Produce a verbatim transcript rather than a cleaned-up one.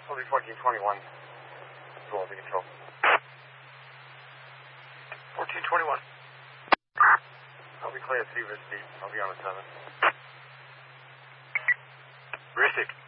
I'll be fourteen twenty-one. Go over control. fourteen twenty-one. I'll be clear at three Ristic. I'll be on the seven. Ristic.